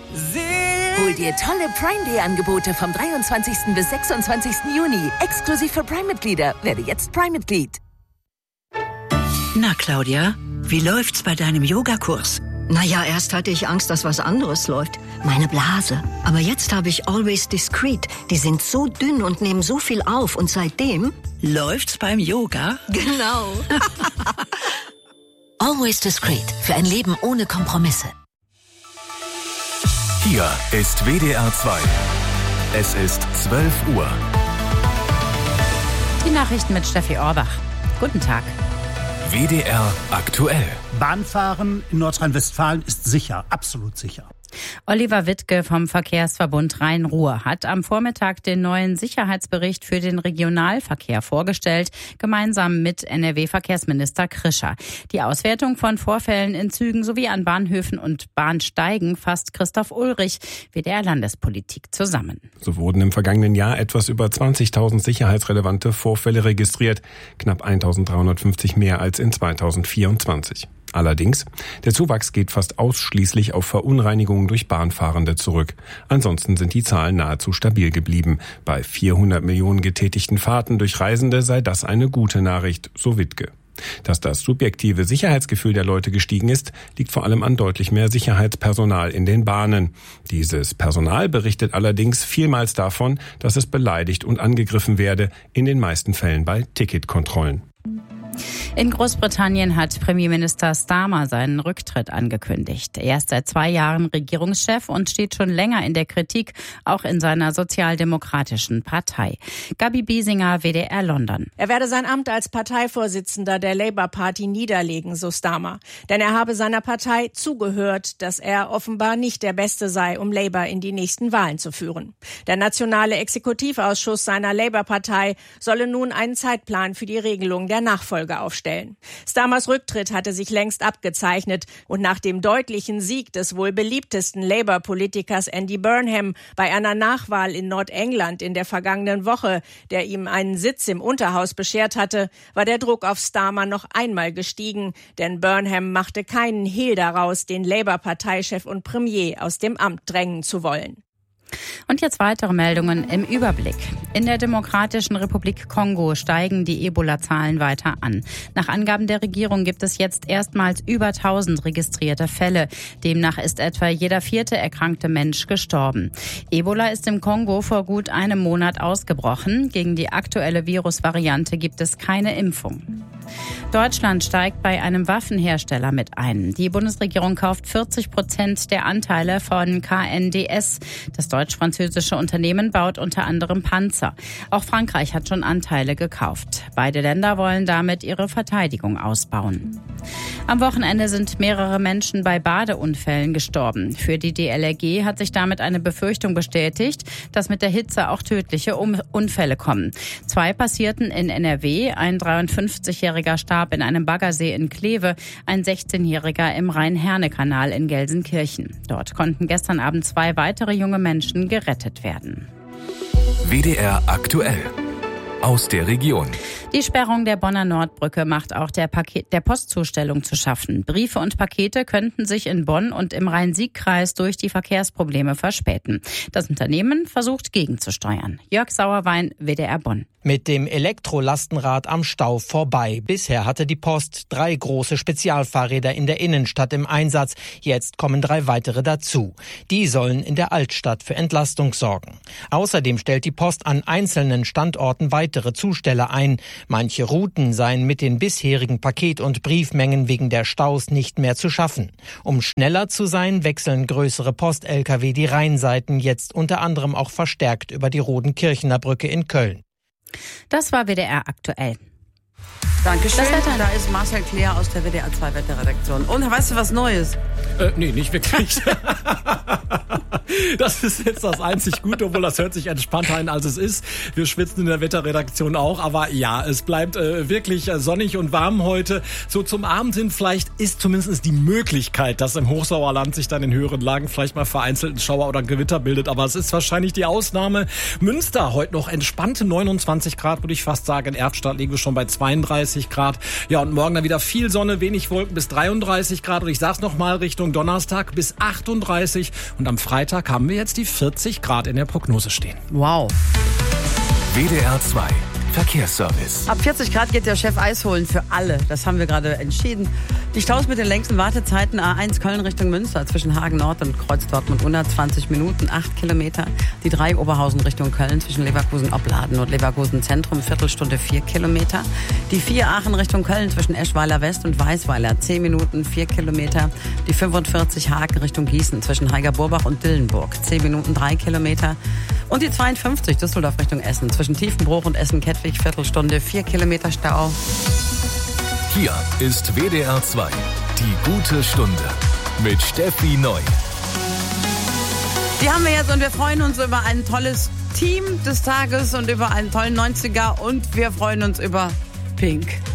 Hol dir tolle Prime-Day-Angebote vom 23. bis 26. Juni. Exklusiv für Prime-Mitglieder. Werde jetzt Prime-Mitglied. Na, Claudia, wie läuft's bei deinem Yogakurs? Naja, erst hatte ich Angst, dass was anderes läuft. Meine Blase. Aber jetzt habe ich Always Discreet. Die sind so dünn und nehmen so viel auf. Und seitdem... Läuft's beim Yoga? Genau. Always Discreet. Für ein Leben ohne Kompromisse. Hier ist WDR 2. Es ist 12 Uhr. Die Nachrichten mit Steffi Orbach. Guten Tag. WDR aktuell. Bahnfahren in Nordrhein-Westfalen ist sicher, absolut sicher. Oliver Wittke vom Verkehrsverbund Rhein-Ruhr hat am Vormittag den neuen Sicherheitsbericht für den Regionalverkehr vorgestellt, gemeinsam mit NRW-Verkehrsminister Krischer. Die Auswertung von Vorfällen in Zügen sowie an Bahnhöfen und Bahnsteigen fasst Christoph Ulrich, WDR-Landespolitik, zusammen. So wurden im vergangenen Jahr etwas über 20.000 sicherheitsrelevante Vorfälle registriert, knapp 1.350 mehr als in 2024. Allerdings, der Zuwachs geht fast ausschließlich auf Verunreinigungen durch Bahnfahrende zurück. Ansonsten sind die Zahlen nahezu stabil geblieben. Bei 400 Millionen getätigten Fahrten durch Reisende sei das eine gute Nachricht, so Wittke. Dass das subjektive Sicherheitsgefühl der Leute gestiegen ist, liegt vor allem an deutlich mehr Sicherheitspersonal in den Bahnen. Dieses Personal berichtet allerdings vielmals davon, dass es beleidigt und angegriffen werde, in den meisten Fällen bei Ticketkontrollen. In Großbritannien hat Premierminister Starmer seinen Rücktritt angekündigt. Er ist seit 2 Jahren Regierungschef und steht schon länger in der Kritik, auch in seiner sozialdemokratischen Partei. Gabi Biesinger, WDR London. Er werde sein Amt als Parteivorsitzender der Labour Party niederlegen, so Starmer. Denn er habe seiner Partei zugehört, dass er offenbar nicht der Beste sei, um Labour in die nächsten Wahlen zu führen. Der nationale Exekutivausschuss seiner Labour-Partei solle nun einen Zeitplan für die Regelung der Nachfolge aufstellen. Starmers Rücktritt hatte sich längst abgezeichnet und nach dem deutlichen Sieg des wohl beliebtesten Labour-Politikers Andy Burnham bei einer Nachwahl in Nordengland in der vergangenen Woche, der ihm einen Sitz im Unterhaus beschert hatte, war der Druck auf Starmer noch einmal gestiegen, denn Burnham machte keinen Hehl daraus, den Labour-Parteichef und Premier aus dem Amt drängen zu wollen. Und jetzt weitere Meldungen im Überblick. In der Demokratischen Republik Kongo steigen die Ebola-Zahlen weiter an. Nach Angaben der Regierung gibt es jetzt erstmals über 1000 registrierte Fälle. Demnach ist etwa jeder 4. erkrankte Mensch gestorben. Ebola ist im Kongo vor gut einem Monat ausgebrochen. Gegen die aktuelle Virusvariante gibt es keine Impfung. Deutschland steigt bei einem Waffenhersteller mit ein. Die Bundesregierung kauft 40% der Anteile von KNDS. Das deutsch-französische Unternehmen baut unter anderem Panzer. Auch Frankreich hat schon Anteile gekauft. Beide Länder wollen damit ihre Verteidigung ausbauen. Am Wochenende sind mehrere Menschen bei Badeunfällen gestorben. Für die DLRG hat sich damit eine Befürchtung bestätigt, dass mit der Hitze auch tödliche Unfälle kommen. 2 passierten in NRW, ein 53-Jähriger starb in einem Baggersee in Kleve, ein 16-Jähriger im Rhein-Herne-Kanal in Gelsenkirchen. Dort konnten gestern Abend 2 weitere junge Menschen gerettet werden. WDR aktuell. Aus der Region. Die Sperrung der Bonner Nordbrücke macht auch der Postzustellung zu schaffen. Briefe und Pakete könnten sich in Bonn und im Rhein-Sieg-Kreis durch die Verkehrsprobleme verspäten. Das Unternehmen versucht gegenzusteuern. Jörg Sauerwein, WDR Bonn. Mit dem Elektrolastenrad am Stau vorbei. Bisher hatte die Post 3 große Spezialfahrräder in der Innenstadt im Einsatz. Jetzt kommen 3 weitere dazu. Die sollen in der Altstadt für Entlastung sorgen. Außerdem stellt die Post an einzelnen Standorten weitere Zusteller ein. Manche Routen seien mit den bisherigen Paket- und Briefmengen wegen der Staus nicht mehr zu schaffen. Um schneller zu sein, wechseln größere Post-Lkw die Rheinseiten jetzt unter anderem auch verstärkt über die Rodenkirchener Brücke in Köln. Das war WDR aktuell. Dankeschön. Da ist Marcel Claire aus der WDR 2 Wetterredaktion. Und weißt du was Neues? Nee, nicht wirklich. Das ist jetzt das einzig Gute, obwohl das hört sich entspannter an, als es ist. Wir schwitzen in der Wetterredaktion auch, aber ja, es bleibt wirklich sonnig und warm heute. So zum Abend hin vielleicht ist zumindest die Möglichkeit, dass im Hochsauerland sich dann in höheren Lagen vielleicht mal vereinzelt ein Schauer oder ein Gewitter bildet, aber es ist wahrscheinlich die Ausnahme. Münster heute noch entspannte 29 Grad, würde ich fast sagen. In Erftstadt liegen wir schon bei 32 Grad. Ja, und morgen dann wieder viel Sonne, wenig Wolken bis 33 Grad. Und ich sag's nochmal, Richtung Donnerstag bis 38. Und am Freitag haben wir jetzt die 40 Grad in der Prognose stehen. Wow. WDR 2 Verkehrsservice. Ab 40 Grad geht der Chef Eis holen für alle. Das haben wir gerade entschieden. Die Staus mit den längsten Wartezeiten: A1 Köln Richtung Münster zwischen Hagen Nord und Kreuz Dortmund 120 Minuten, 8 Kilometer. Die 3 Oberhausen Richtung Köln zwischen Leverkusen-Opladen und Leverkusen Zentrum, Viertelstunde 4 Kilometer. Die 4 Aachen Richtung Köln zwischen Eschweiler West und Weißweiler 10 Minuten, 4 Kilometer. Die 45 Hagen Richtung Gießen zwischen Heiger-Burbach und Dillenburg 10 Minuten, 3 Kilometer. Und die 52 Düsseldorf Richtung Essen zwischen Tiefenbruch und Essen-Kettwig, Viertelstunde 4 Kilometer Stau. Hier ist WDR 2, die gute Stunde mit Steffi Neu. Die haben wir jetzt und wir freuen uns über ein tolles Team des Tages und über einen tollen 90er und wir freuen uns über Pink.